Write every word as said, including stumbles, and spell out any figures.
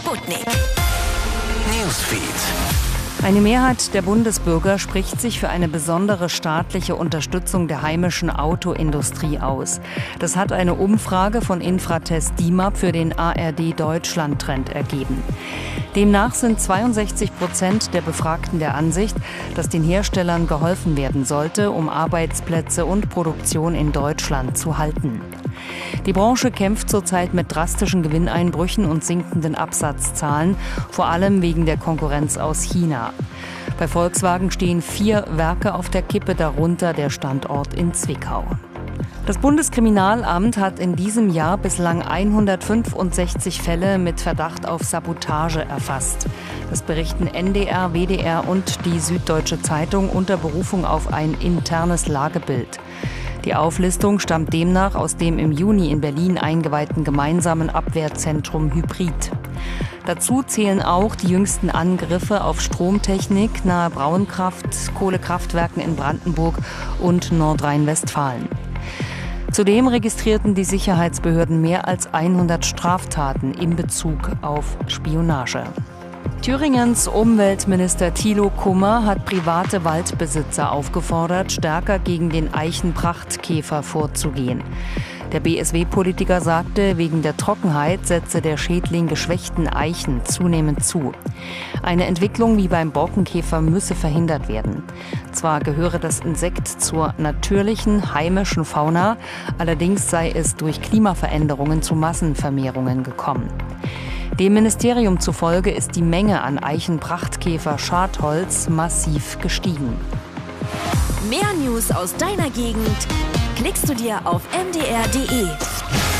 Sputnik Newsfeed. Eine Mehrheit der Bundesbürger spricht sich für eine besondere staatliche Unterstützung der heimischen Autoindustrie aus. Das hat eine Umfrage von Infratest D I M A P für den A R D Deutschland-Trend ergeben. Demnach sind zweiundsechzig Prozent der Befragten der Ansicht, dass den Herstellern geholfen werden sollte, um Arbeitsplätze und Produktion in Deutschland zu halten. Die Branche kämpft zurzeit mit drastischen Gewinneinbrüchen und sinkenden Absatzzahlen, vor allem wegen der Konkurrenz aus China. Bei Volkswagen stehen vier Werke auf der Kippe, darunter der Standort in Zwickau. Das Bundeskriminalamt hat in diesem Jahr bislang hundertfünfundsechzig Fälle mit Verdacht auf Sabotage erfasst. Das berichten N D R, W D R und die Süddeutsche Zeitung unter Berufung auf ein internes Lagebild. Die Auflistung stammt demnach aus dem im Juni in Berlin eingeweihten gemeinsamen Abwehrzentrum Hybrid. Dazu zählen auch die jüngsten Angriffe auf Stromtechnik nahe Braunkraft, Kohlekraftwerken in Brandenburg und Nordrhein-Westfalen. Zudem registrierten die Sicherheitsbehörden mehr als hundert Straftaten in Bezug auf Spionage. Thüringens Umweltminister Thilo Kummer hat private Waldbesitzer aufgefordert, stärker gegen den Eichenprachtkäfer vorzugehen. Der B S W-Politiker sagte, wegen der Trockenheit setze der Schädling geschwächten Eichen zunehmend zu. Eine Entwicklung wie beim Borkenkäfer müsse verhindert werden. Zwar gehöre das Insekt zur natürlichen, heimischen Fauna, allerdings sei es durch Klimaveränderungen zu Massenvermehrungen gekommen. Dem Ministerium zufolge ist die Menge an Eichenprachtkäfer-Schadholz massiv gestiegen. Mehr News aus deiner Gegend klickst du dir auf m d r punkt d e.